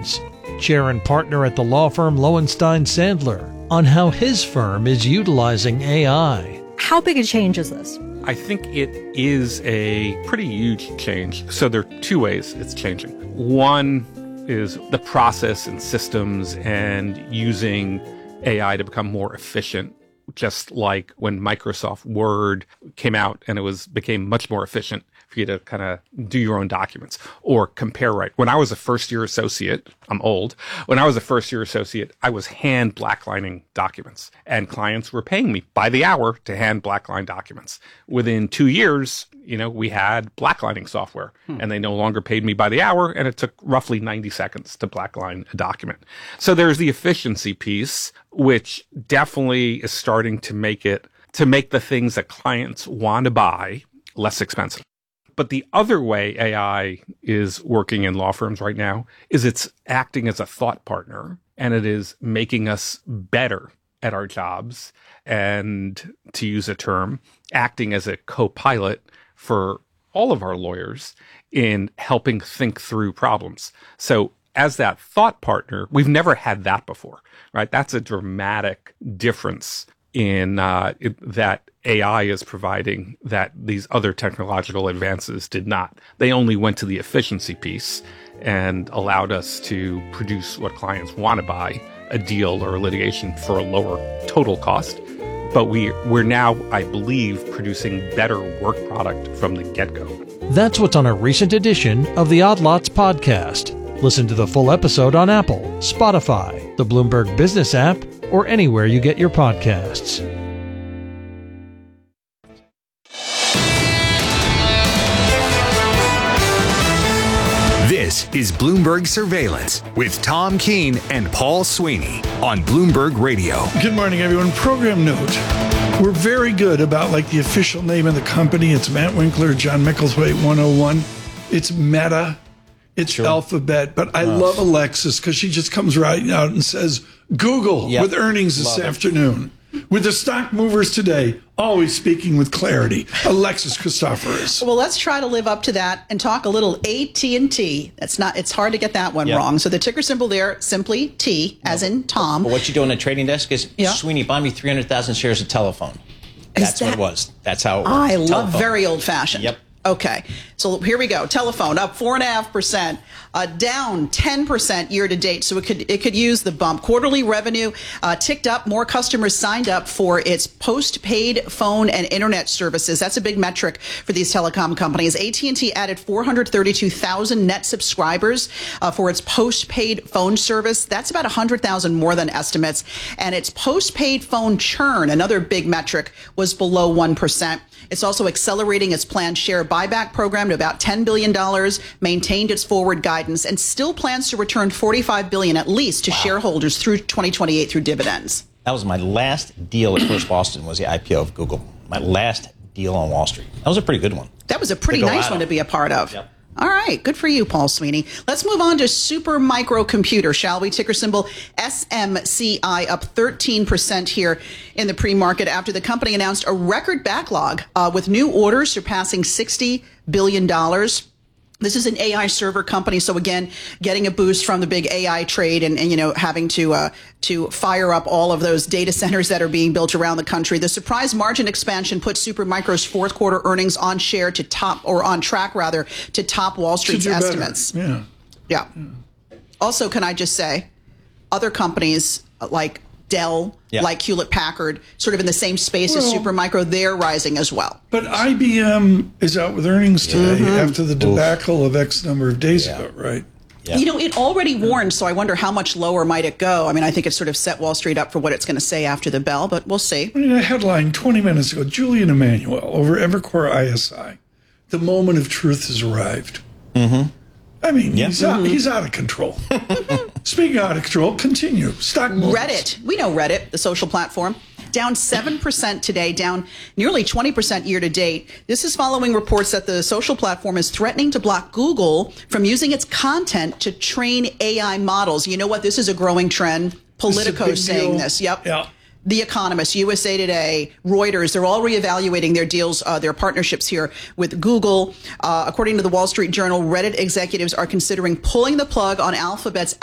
Jones, chair and partner at the law firm Lowenstein Sandler, on how his firm is utilizing AI. How big a change is this? I think it is a pretty huge change. So there are two ways it's changing. One is the process and systems and using AI to become more efficient, just like when Microsoft Word came out and became much more efficient for you to kind of do your own documents or compare right. When I was a first-year associate, I'm old. When I was a first-year associate, I was hand blacklining documents, and clients were paying me by the hour to hand blackline documents. Within 2 years, we had blacklining software, and they no longer paid me by the hour, and it took roughly 90 seconds to blackline a document. So there's the efficiency piece, which definitely is starting to make the things that clients want to buy less expensive. But the other way AI is working in law firms right now is it's acting as a thought partner, and it is making us better at our jobs, and, to use a term, acting as a co-pilot for all of our lawyers in helping think through problems. So as that thought partner, we've never had that before, right? That's a dramatic difference in that AI is providing that these other technological advances did not. They only went to the efficiency piece and allowed us to produce what clients want to buy, a deal or a litigation for a lower total cost. But we're now, I believe, producing better work product from the get-go. That's what's on a recent edition of the Odd Lots podcast. Listen to the full episode on Apple, Spotify, the Bloomberg Business app, or anywhere you get your podcasts. This is Bloomberg Surveillance with Tom Keene and Paul Sweeney on Bloomberg Radio. Good morning, everyone. Program note. We're very good about the official name of the company. It's Matt Winkler, John Mickleswaite 101. It's Meta. It's Alphabet. But I love Alexis because she just comes right out and says, Google with earnings this afternoon. With the stock movers today, always speaking with clarity. Alexis Christoforous. Well, let's try to live up to that and talk a little AT&T. It's hard to get that one wrong. So the ticker symbol there, simply T, as in Tom. But what you do on the trading desk is, Sweeney, buy me 300,000 shares of Telephone. That's what it was. That's how it works. I love very old-fashioned. Yep. Okay, so here we go. Telephone up 4.5%, down 10% year to date. So it could use the bump. Quarterly revenue ticked up. More customers signed up for its postpaid phone and internet services. That's a big metric for these telecom companies. AT&T added 432,000 net subscribers for its postpaid phone service. That's about 100,000 more than estimates. And its postpaid phone churn, another big metric, was below 1%. It's also accelerating its planned share buyback program to about $10 billion, maintained its forward guidance, and still plans to return $45 billion at least to shareholders through 2028 through dividends. That was my last deal at First Boston, was the IPO of Google. My last deal on Wall Street. That was a pretty good one. That was a pretty nice one to be a part of. Yep. All right. Good for you, Paul Sweeney. Let's move on to Super Micro Computer, shall we? Ticker symbol SMCI, up 13% here in the pre-market after the company announced a record backlog with new orders surpassing $60 billion. This is an AI server company, so again, getting a boost from the big AI trade and having to fire up all of those data centers that are being built around the country. The surprise margin expansion put Supermicro's fourth quarter earnings on track to top Wall Street's estimates. Yeah. Also, can I just say, other companies like Dell, like Hewlett Packard, sort of in the same space as Supermicro, they're rising as well. But IBM is out with earnings today after the debacle of X number of days ago, right? Yeah. It already warned, so I wonder how much lower might it go. I mean, I think it sort of set Wall Street up for what it's going to say after the bell, but we'll see. A headline 20 minutes ago, Julian Emmanuel over Evercore ISI. The moment of truth has arrived. Mm-hmm. I mean, he's out of control. Speaking out of control, continue. Stock movers. Reddit. We know Reddit, the social platform. Down 7% today, down nearly 20% year to date. This is following reports that the social platform is threatening to block Google from using its content to train AI models. You know what? This is a growing trend. Politico saying this. Yep. Yeah. The Economist, USA Today, Reuters, they're all reevaluating their deals, their partnerships here with Google. According to the Wall Street Journal, Reddit executives are considering pulling the plug on Alphabet's